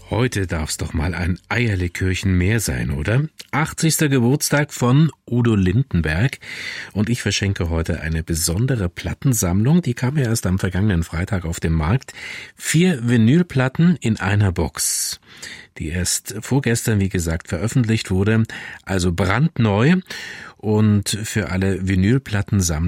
Heute darf's doch mal ein Eierlikörchen mehr sein, oder? 80. Geburtstag von Udo Lindenberg. Und ich verschenke heute eine besondere Plattensammlung. Die kam ja erst am vergangenen Freitag auf den Markt. 4 Vinylplatten in einer Box, die erst vorgestern, wie gesagt, veröffentlicht wurde. Also brandneu. Und für alle Vinylplattensammler